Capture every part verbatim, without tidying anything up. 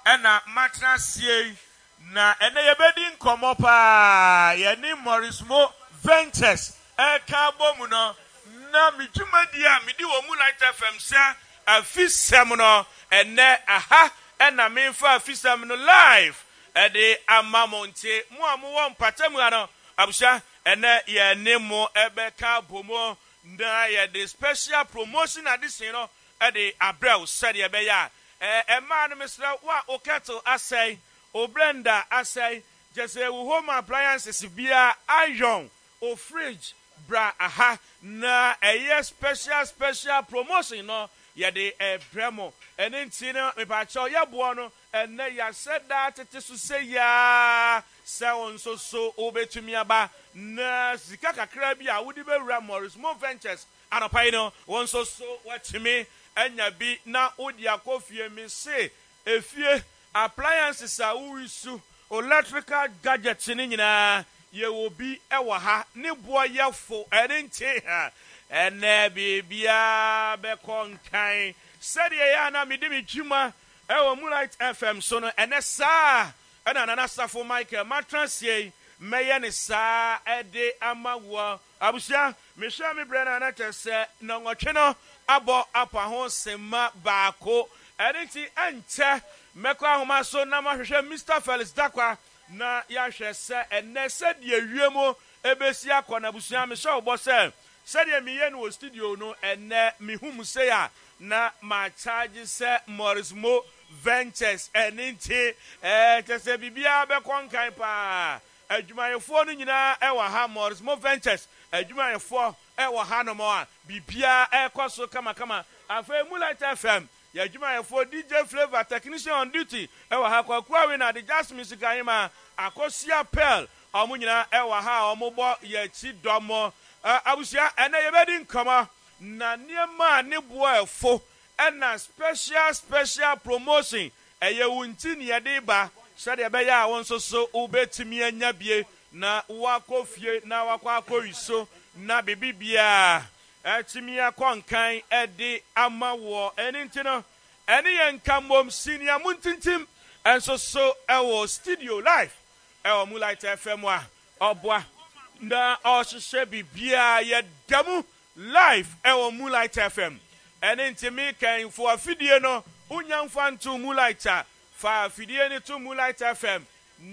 ena matra sie na ene yebedi nkomo pa ye ni Morris Mo Ventures e ka bomu no na midwumadi a medi wo mu Light F M sa afisem no ene aha ena memfa afisem no live e de amamonte mu amu mpatamu ano abusha ene ye ne mo ebe ka bomu na ye the special promotion addition no e de abrel said ye be ya eh e man Mister wa o kettle asay o blender asay just a home appliances bia iron o fridge bra aha na a special special promotion no ye de e bremo eni nti no me pa cho ye bo no ene ya said that it is to say ya se on so so obetumi aba na sika kakra bia wodi be wura Morris Mo Ventures anopai no won so so watimi enya bi na odi akofie mi se efie appliances a uwisu electrical gadgets ni nyina ye wo bi ewo ha ne boa yefo ene nti ha ene bibia be konkan sede ya na mede me dwuma ewo mu Light F M so no ene saa ena nana safo Michael matransie meye ne saa ede amawo abusia me hwa me brana na tese na nwotwe no abo apa ho sema baako ene nti enche meko ahoma so na mahwehwe Mister Felix Dakwa na ya hwe se ene se de awiemo ebesi akona busua me hwe obo se se de miye no studio no ene mihum se ya na ma charge se Morris Mo Ventures ene nti eh tese bibia be konkan pa adwumayefo no nyina e wa ha Morris Mo Ventures adwumayefo e wa ha no mo a bibia e koso kama kama afa mu Light F M ya adwumayefo D J Flavor technician on duty e wa ha kwakwa we na the jazz music ayima akosia Pearl omo nyina e wa ha omo bo ya chi domo abusia ene yebedi nkoma na niema ne boa efo ena special special promotion eye wunti ne yede ba sade be ya won so so ubetimi anya bie na wakofie na wakwa akoyiso na bibibia etimi akonkan ede amawo eni ntino eni yenkamom senior muntintim enso so ewo studio live ewo mu Light F M a obwa na osese bibia ye damu live ewo mu Light F M eni ntimi kan fo afidie no unyamfa ntu mu Light fa afidie ni tu mu Light F M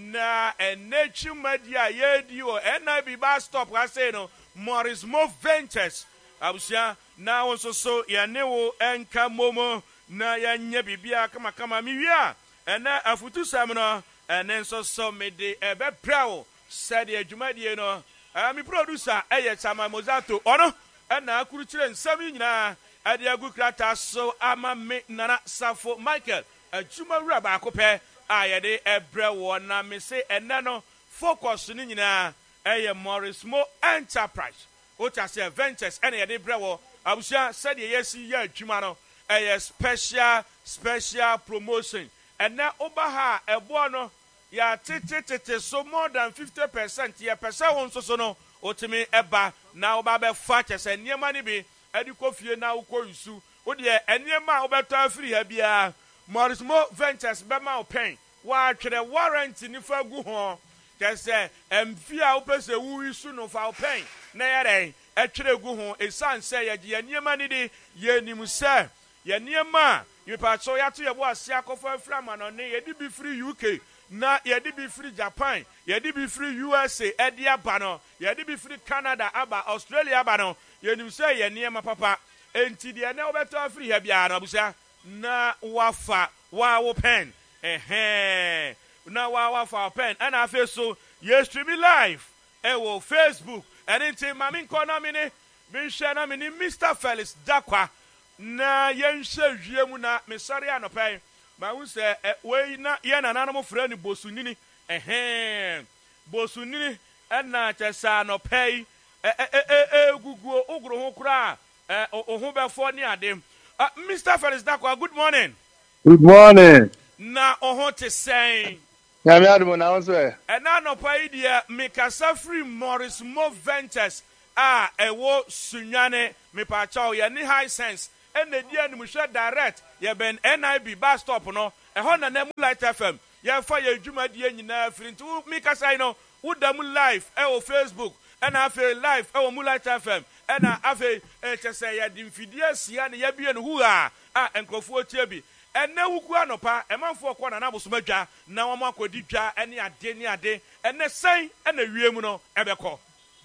na enechi media yedi o ena bi ba stop ase no Morris Mo Ventures abusia na won so ya newo enka momo na ya nya bibia kama kama miwia ena afutu sam no ene nso so mede ebe prawo said the adwumadie no ami producer eye chama mozato ono ena akuru kire nsam nyina ade agu krata so ama me nana safo Michael adwuma wura ba akopɛ a yede ebrewo na me se ene no focus ni nyina eye Morris Mo Enterprise Otase Ventures ene yede brewo abusia said ye yesi ya adwuma no eye special special promotion ene oba ha ebo no ya tete so more than fifty percent ye pesa won so so no otimi eba na oba be fa chese niema ni bi edikofie na ukoyusu odi eniema obeto afiri ha bia Morris Mo Ventures be ma open wa twere warrant ni fa gu ho kese emfia opese wuisu no fa open na yere etwere gu ho esan se ye ye niema ni di ye nim se ye niema yipa so ya to ye bo ase akofo aframa no ne ye di bi free U K na ye di bi free Japan ye di bi free U S A e di aba no ye di bi free Canada aba Australia aba no ye nim se ye niema papa enti de na obeto afri ha bia na busa na wafa wa wo pen ehe na wa wafa pen and afa so ye stream live e wo Facebook and enti mami nko na me ni bi hwe na me ni Mister Felix Dakwa na ye nhwe hwiem na me sori anopai ma hu se we na ye na nanom fra ni bosunini ehe bosunini na chesa anopai e e e guguo ogro ho kura eh ohu befo ni ade Mister Felix Dakwa, good morning. Good morning. Na oho te say. Ya mi adu na won so e. E na no pa idea me kasa free Morris Mo Ventures a ewo sunwane me pa cha o ye ni high sense ene di animhwe direct ye ben N I B bus stop no e ho na na Moonlight F M ye fa ye dwumadie nyina free nti mi kasa no udam live e o Facebook ena afi live e o Moonlight F M ena afi e chese ye di mfidie sia ne ye bie no hu a a enkrofo tie bi ene wuku anopa emanfo ko na na bosomadwa na wo makodi dwa ene ade ne ade ene sen ena wiem no ebekọ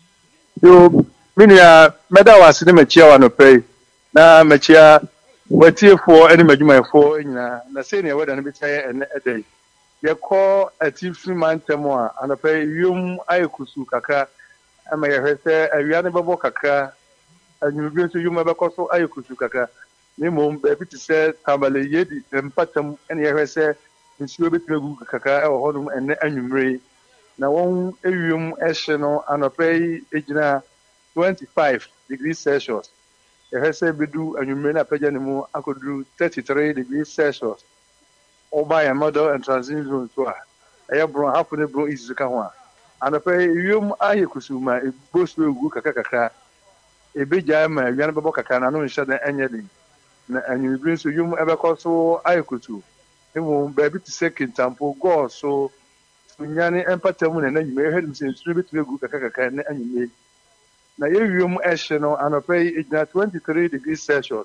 yo minia meda wase ne machia wa no pay na machia watiefo ene madwumayefo nyina na sei ne weda no bi taye ene edai ye ko atifri mantemo a anopa yum ayekusu kakra ama ye hwese awia ne bebo kakra anyubi nso yum abekọ so ayekusu kakra ni mom be biti se tambale yedi empatam ene ye hwese nsuo betegu kakra e wo hodum ene anwumre na won ewiem ehye no anopa ejina twenty-five degrees Celsius ye hwese bedu anwumre na pagya ne mu akoduru thirty-three degrees Celsius oba ya model and transit zone to a eye bro hapo ne bro izu ka ho a anopa ewiem ayekusu ma ebosu egu kakra kakra ebeja ma wian bebo kakra na no nhye na enye din na anyubi nso yum ebekọ so ayekutu emu ba bi tise kintampo go so nyane empatamu na nanyume ehedum se nsuru betu egu kakra kakra na anyume na ye yum ehye no anopa ejina twenty-three degrees Celsius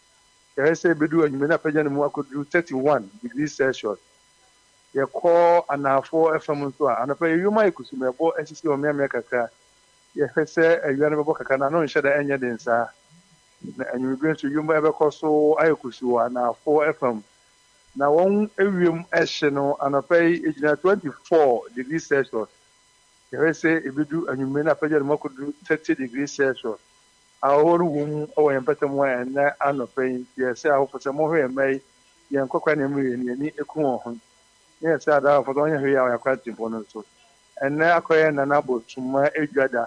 ye say bedu anyume na pagya ne mu akodu thirty-one degrees Celsius ye ko anafo F M nso a anopa yum ayekusu mebo esisi o meame kakra ye hwese awiane bebo kakra na no nhye da enye den sa na anyubi nso yum ebekọ so ayekusu na afọ F M na won ewiem ehye no anopa ejina twenty-four degrees Celsius ye say ebidu anyume na pagya no makodu thirty degrees Celsius ahoru wum o yen patam wa na anopa ye say ahofo mo hwe mai yen kokwa na mu ye ni eku ho ye say ada afọ onye hwe ya yakwa timpo no so enne akoye na na botuma edwada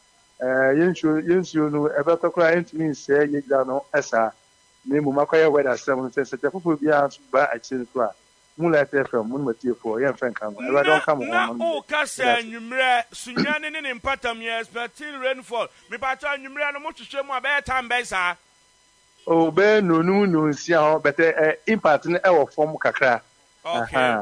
eh yensu yensu no ebetokra entimi nse yegda no esa na mu makoye weather seven se se tefofo bia ba achi so a Moonlight F M mun matiefo ye mfen kan eba don kam ho na o kasa nwumre sunyane ne ne mpatam ye expecting rainfall me pa ta nwumre no mo hwehwe mu abe time be sa o be no nu no nsia ho bete eh, impact ne e wo form kakra okay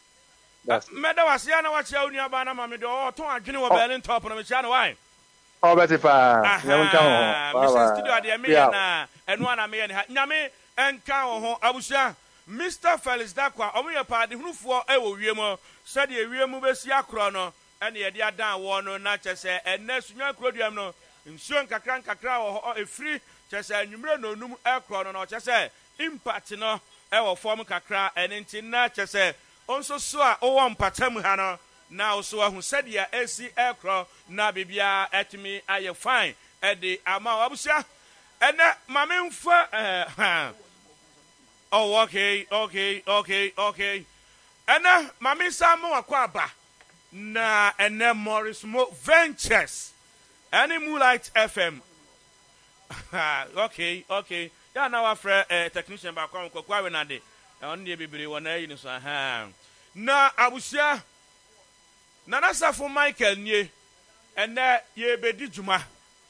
meda wasia na wacha uni aba na mame de o ton adwene wo Berlin top no me chia na why o bete fa nyam kan ho Mister Studio ade me na enu ana me ne ha nyame enka ho abusia Mister Felix Dakwa omoye paade hunufo e wo wiem se de wiem besi akro no ene ye de adan wo no na chese enne sunwa akroduam no nsuo nkakra nkakra wo efri chese anwumre no onum ekro no no chese impact no e wo form kakra ene nti na chese onso so a owo mpatam ha no na oso ahu se de esi ekro na bibia etimi aye fine e de ama abusia ene mamemfa eh oh, okay, okay, okay, okay. Ena mami samu wakwaba na ene Morris Mo Ventures. Any Moonlight F M. Okay, okay. Ya na wa frɛ eh, technician ba kwa kwa we na de. On de bibiri wona yi ni so ha. Na abusia na nasafo Michael nie ene ye bedi djuma.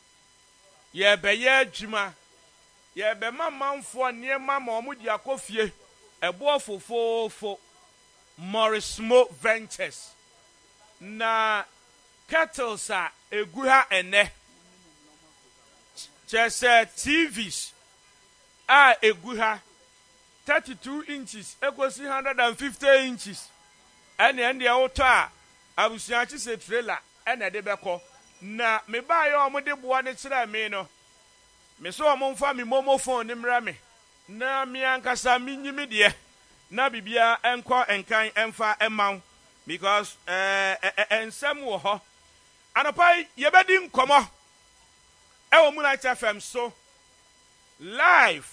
Ye beye djuma. Ye be mamamfo niema ma omudi akofie ebo fofofo Morris Mo Ventures na kettles a egu ha ene chese T Vs a egu ha thirty-two inches ekosi one hundred fifty inches ene ende auto a abusuachi se trailer ene de beko na me ba ye omode boa ne kire me no me so omomfa me momo phone ni mra me na me ankasa me nyimi de na bibia enko enkan emfa emaw because eh ensem wo ho anopai ye bedi nkomo e wo Moonlight F M so live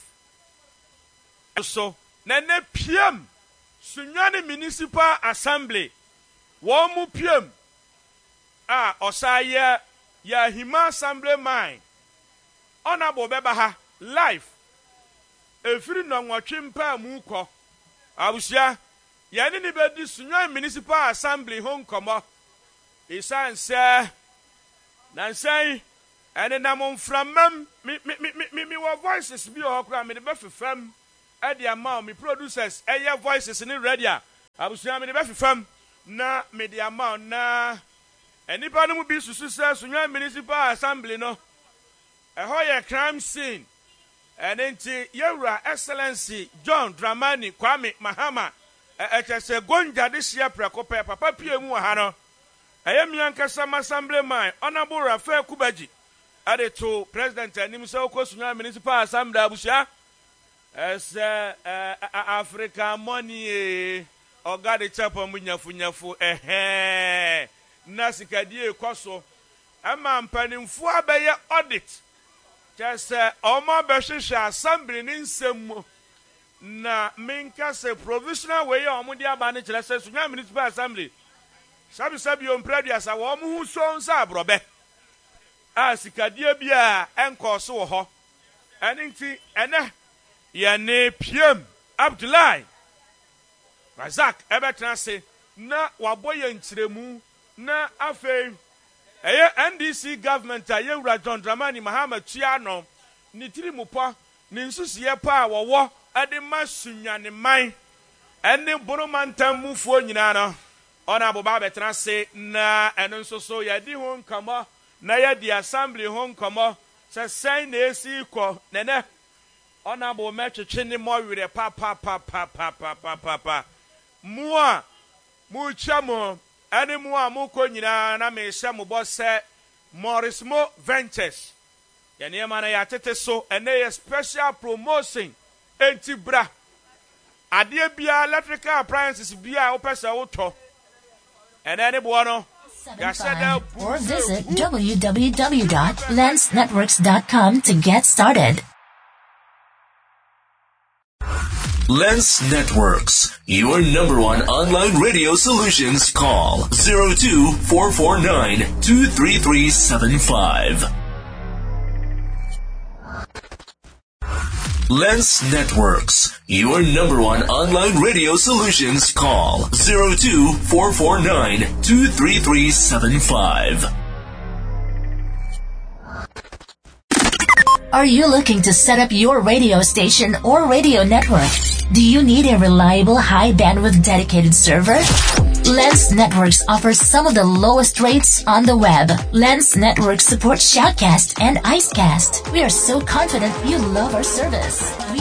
so na ne pm Sunyani Municipal Assembly wo mu pm a osaye ya Hima Assembly mine Honorable Bebaha live efiri no nwotwempa mu kɔ abusia yani ni bedi Sunyani Municipal Assembly ho nkomo isan se na nsan ene na mo mframam me me me me me wo voices bi o kra me de befefam e de ama me producers eye voices ni ready a abusua me de befefam na me de ama na enipa no mu bi susu se Sunwan Municipal Assembly no e ho ye crime scene ene nti yewura excellency John Dramani Kwame Mahama e chese gonja de hia prekope papa pie mu ha no eye miankasa assemblyman honorable Rafael Kubaji ade to president anim se Sunwan Municipal Assembly abusua as Africa money oga de chapa mu nyafu nyafu ehe na sikadie kwaso ama mpanimfu abeye audit chese omo behwehwe assembly ni nsem na minka se provisional way omo di aba ne kire se Sunwan Municipal Assembly sabi sabi o mpradia sa wo mu hu so nsa abrobe a sikadie bia enko so wo ho eninti ene ye ne piem Abdullahi Razak ebetra se na waboye ntiremu na afei eye N D C government a yewura John Dramani Mahama tuano ni tirimupo ni nsusiye pa wowo ade masunwane man ene boromantamufuo nyina no ona boba betra se na eno nsoso ye di ho nkamo na ye di assembly ho nkamo se sen na esi ko nene ona bo metwetwe ni mo wire pa pa pa pa pa pa pa pa mua mu chamo ene mua mu ko nyina na me hye mo bo se Morris Mo Ventures ye ne ma na ya tete so ene ye special promotion enti bra ade bia electrical appliances bia wo pese wo to ene ene bo no ya said or visit w w w dot lens networks dot com to get started. Lens Networks, your number one online radio solutions. Call zero two four four nine two three three seven five. Lens Networks, your number one online radio solutions. Call zero two four four nine two three three seven five. Are you looking to set up your radio station or radio network? Do you need a reliable high bandwidth dedicated server? Lens Networks offers some of the lowest rates on the web. Lens Networks supports Shoutcast and Icecast. We are so confident you love our service. We